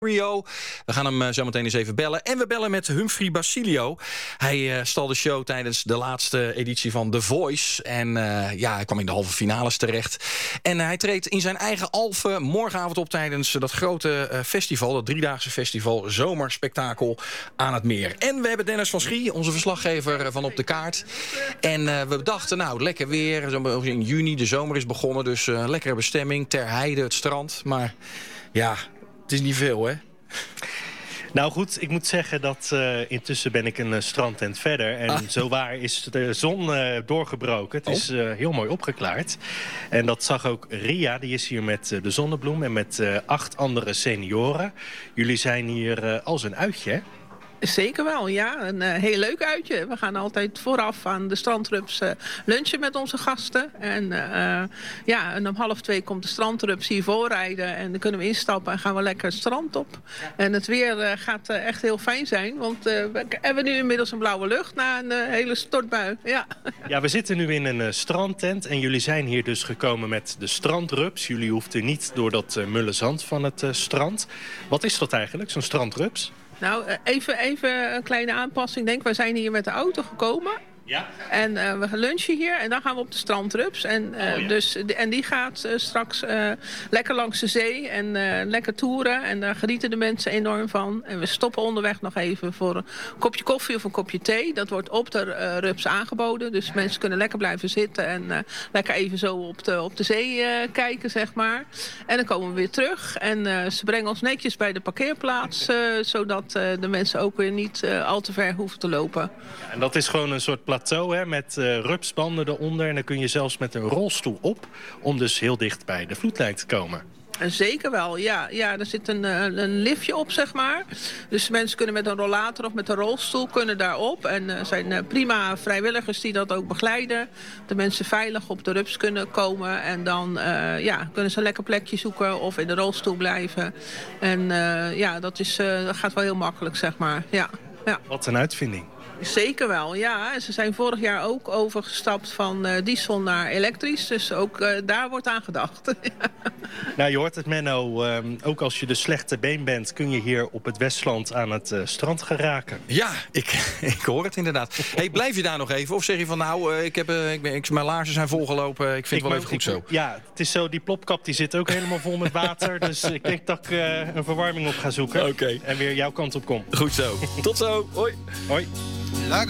Rio. We gaan hem zo meteen eens even bellen. En we bellen met Humphrey Basilio. Hij stal de show tijdens de laatste editie van The Voice. En hij kwam in de halve finales terecht. En hij treedt in zijn eigen Alphen morgenavond op tijdens dat grote festival, dat 3-daagse festival, zomerspektakel aan het meer. En we hebben Dennis van Schie, onze verslaggever van Op de Kaart. En we dachten, lekker weer. In juni, de zomer is begonnen, dus lekkere bestemming. Ter Heide, het strand. Maar ja, het is niet veel, hè? Nou goed, ik moet zeggen dat intussen ben ik een strandtent verder. En zowaar is de zon doorgebroken. Het is heel mooi opgeklaard. En dat zag ook Ria, die is hier met de Zonnebloem en met 8 andere senioren. Jullie zijn hier als een uitje, hè? Zeker wel, ja. Een heel leuk uitje. We gaan altijd vooraf aan de strandrups lunchen met onze gasten. En om 1:30 komt de strandrups hier voorrijden. En dan kunnen we instappen en gaan we lekker het strand op. En het weer gaat echt heel fijn zijn. Want we hebben nu inmiddels een blauwe lucht na een hele stortbui. Ja, we zitten nu in een strandtent. En jullie zijn hier dus gekomen met de strandrups. Jullie hoefden niet door dat mulle zand van het strand. Wat is dat eigenlijk, zo'n strandrups? Nou, even een kleine aanpassing. Denk, wij zijn hier met de auto gekomen. Ja. En we gaan lunchen hier en dan gaan we op de strandrups. En die gaat straks lekker langs de zee en lekker toeren. En daar genieten de mensen enorm van. En we stoppen onderweg nog even voor een kopje koffie of een kopje thee. Dat wordt op de rups aangeboden. Dus mensen kunnen lekker blijven zitten en lekker even zo op de zee kijken, zeg maar. En dan komen we weer terug. En ze brengen ons netjes bij de parkeerplaats. Zodat de mensen ook weer niet al te ver hoeven te lopen. Ja, en dat is gewoon een soort plateau, hè, met rupsbanden eronder. En dan kun je zelfs met een rolstoel op om dus heel dicht bij de vloedlijn te komen. Zeker wel, ja. Er zit een liftje op, zeg maar. Dus mensen kunnen met een rollator of met een rolstoel kunnen daarop. En er zijn prima vrijwilligers die dat ook begeleiden. De mensen veilig op de rups kunnen komen. En dan kunnen ze een lekker plekje zoeken of in de rolstoel blijven. En dat gaat wel heel makkelijk, zeg maar. Ja. Wat een uitvinding. Zeker wel, ja. Ze zijn vorig jaar ook overgestapt van diesel naar elektrisch. Dus ook daar wordt aan gedacht. Nou, je hoort het, Menno. Ook als je de slechte been bent, kun je hier op het Westland aan het strand geraken. Ja, ik hoor het inderdaad. Hey, blijf je daar nog even? Of zeg je van mijn laarzen zijn volgelopen. Ik vind het wel even goed zo. Ja, het is zo, die plopkap die zit ook helemaal vol met water. Dus ik denk dat ik een verwarming op ga zoeken. Oké. En weer jouw kant op kom. Goed zo. Tot zo. Hoi. Hoi. La